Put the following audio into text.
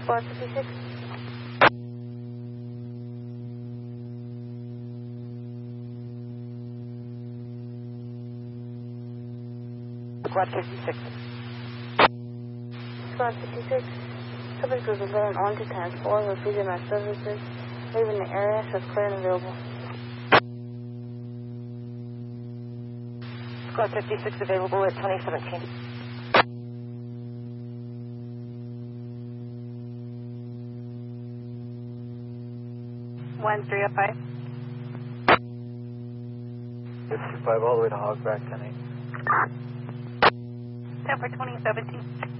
Squad 56. Squad 56. Squad 56. Subject was going on to task 4 with VMS services. Leaving the area, says clear and available. Squad 56 available at 2017. One 305. 55 all the way to Hogback 10-8. 10 for 2017.